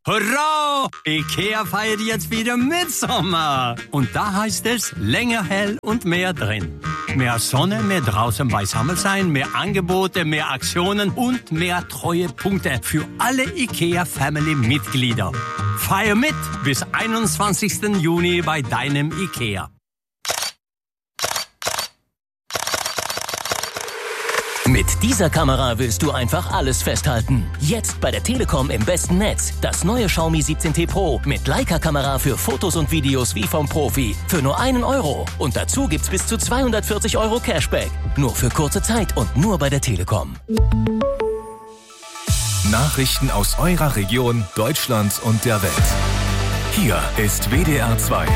Hurra! IKEA feiert jetzt wieder Mitsommer. Und da heißt es länger hell und mehr drin. Mehr Sonne, mehr draußen beisammen sein, mehr Angebote, mehr Aktionen und mehr Treuepunkte für alle IKEA-Family-Mitglieder. Feier mit bis 21. Juni bei deinem IKEA. Mit dieser Kamera willst du einfach alles festhalten. Jetzt bei der Telekom im besten Netz. Das neue Xiaomi 17T Pro mit Leica-Kamera für Fotos und Videos wie vom Profi. Für nur €1. Und dazu gibt's bis zu 240 € Cashback. Nur für kurze Zeit und nur bei der Telekom. Nachrichten aus eurer Region, Deutschland und der Welt. Hier ist WDR 2.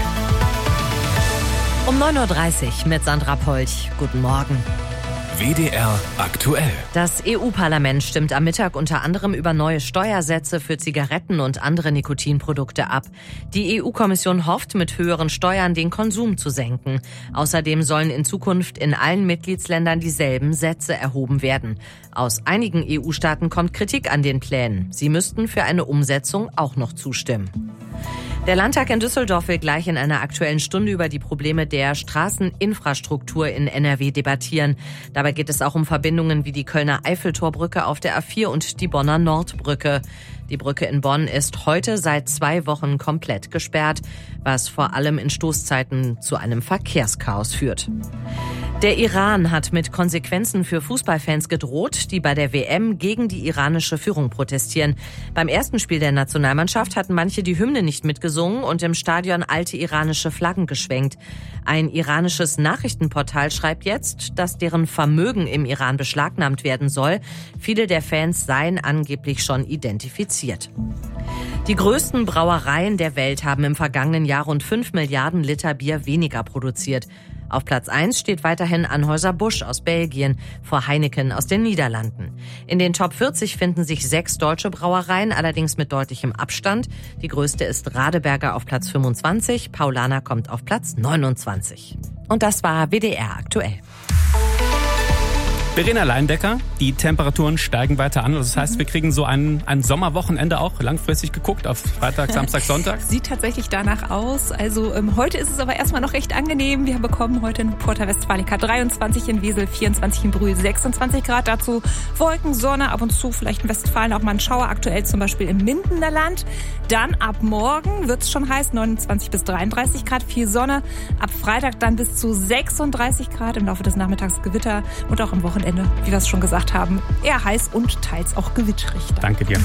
Um 9:30 Uhr mit Sandra Polch. Guten Morgen. WDR aktuell. Das EU-Parlament stimmt am Mittag unter anderem über neue Steuersätze für Zigaretten und andere Nikotinprodukte ab. Die EU-Kommission hofft, mit höheren Steuern den Konsum zu senken. Außerdem sollen in Zukunft in allen Mitgliedsländern dieselben Sätze erhoben werden. Aus einigen EU-Staaten kommt Kritik an den Plänen. Sie müssten für eine Umsetzung auch noch zustimmen. Der Landtag in Düsseldorf will gleich in einer Aktuellen Stunde über die Probleme der Straßeninfrastruktur in NRW debattieren. Dabei geht es auch um Verbindungen wie die Kölner Eiffeltorbrücke auf der A4 und die Bonner Nordbrücke. Die Brücke in Bonn ist heute seit 2 Wochen komplett gesperrt, was vor allem in Stoßzeiten zu einem Verkehrschaos führt. Der Iran hat mit Konsequenzen für Fußballfans gedroht, die bei der WM gegen die iranische Führung protestieren. Beim ersten Spiel der Nationalmannschaft hatten manche die Hymne nicht mitgesungen und im Stadion alte iranische Flaggen geschwenkt. Ein iranisches Nachrichtenportal schreibt jetzt, dass deren Vermögen im Iran beschlagnahmt werden soll. Viele der Fans seien angeblich schon identifiziert. Die größten Brauereien der Welt haben im vergangenen Jahr rund 5 Milliarden Liter Bier weniger produziert. Auf Platz 1 steht weiterhin Anheuser-Busch aus Belgien, vor Heineken aus den Niederlanden. In den Top 40 finden sich 6 deutsche Brauereien, allerdings mit deutlichem Abstand. Die größte ist Radeberger auf Platz 25, Paulaner kommt auf Platz 29. Und das war WDR aktuell. Verena Leindecker, die Temperaturen steigen weiter an. Das heißt, wir kriegen so ein Sommerwochenende auch langfristig geguckt auf Freitag, Samstag, Sonntag. Sieht tatsächlich danach aus. Also heute ist es aber erstmal noch recht angenehm. Wir bekommen heute in Porta Westfalica 23, in Wesel 24, in Brühl 26 Grad. Dazu Wolken, Sonne, ab und zu vielleicht in Westfalen auch mal ein Schauer. Aktuell zum Beispiel im Mindener Land. Dann ab morgen wird's schon heiß, 29 bis 33 Grad, viel Sonne. Ab Freitag dann bis zu 36 Grad. Im Laufe des Nachmittags Gewitter und auch am Wochenende, wie wir es schon gesagt haben, eher heiß und teils auch gewitterig. Danke dir.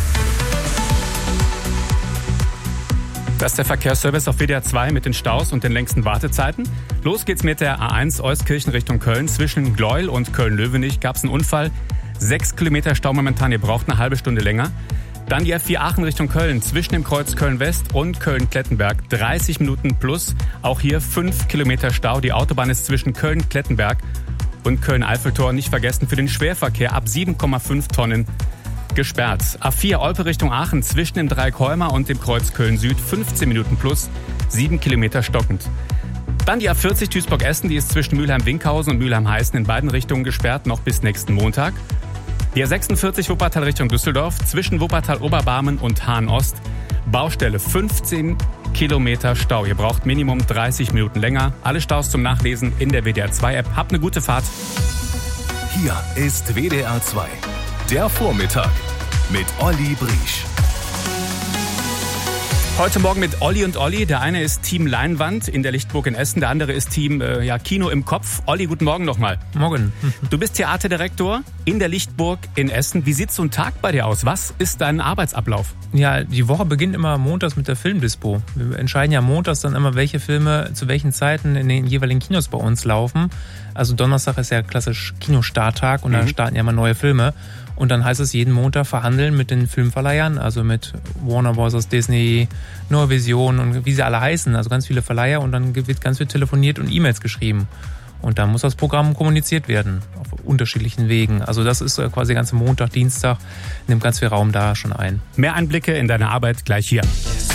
Das ist der Verkehrsservice auf WDR 2 mit den Staus und den längsten Wartezeiten. Los geht's mit der A1 Euskirchen Richtung Köln. Zwischen Gleuel und Köln-Löwenich gab es einen Unfall. 6 Kilometer Stau momentan, ihr braucht eine halbe Stunde länger. Dann die A4 Aachen Richtung Köln, zwischen dem Kreuz Köln-West und Köln-Klettenberg. 30 Minuten plus, auch hier 5 Kilometer Stau. Die Autobahn ist zwischen Köln-Klettenberg und Köln-Eiffeltor, nicht vergessen, für den Schwerverkehr ab 7,5 Tonnen gesperrt. A4 Olpe Richtung Aachen, zwischen dem Dreieck Holmer und dem Kreuz Köln-Süd, 15 Minuten plus, 7 Kilometer stockend. Dann die A40 Duisburg-Essen, die ist zwischen Mülheim-Winkhausen und Mülheim-Heißen in beiden Richtungen gesperrt, noch bis nächsten Montag. Die A46 Wuppertal Richtung Düsseldorf, zwischen Wuppertal-Oberbarmen und Hahn-Ost, Baustelle 15 Kilometer Stau. Ihr braucht Minimum 30 Minuten länger. Alle Staus zum Nachlesen in der WDR 2 App. Habt eine gute Fahrt. Hier ist WDR 2. Der Vormittag mit Olli Briesch. Heute Morgen mit Olli und Olli. Der eine ist Team Leinwand in der Lichtburg in Essen. Der andere ist Team Kino im Kopf. Olli, guten Morgen nochmal. Morgen. Du bist Theaterdirektor in der Lichtburg in Essen. Wie sieht so ein Tag bei dir aus? Was ist dein Arbeitsablauf? Ja, die Woche beginnt immer montags mit der Filmdispo. Wir entscheiden ja montags dann immer, welche Filme zu welchen Zeiten in den jeweiligen Kinos bei uns laufen. Also Donnerstag ist ja klassisch Kinostarttag und da starten ja immer neue Filme. Und dann heißt es jeden Montag verhandeln mit den Filmverleihern, also mit Warner Bros., Disney, Neue Vision und wie sie alle heißen. Also ganz viele Verleiher und dann wird ganz viel telefoniert und E-Mails geschrieben. Und dann muss das Programm kommuniziert werden auf unterschiedlichen Wegen. Also das ist quasi der ganze Montag, Dienstag, nimmt ganz viel Raum da schon ein. Mehr Einblicke in deine Arbeit gleich hier.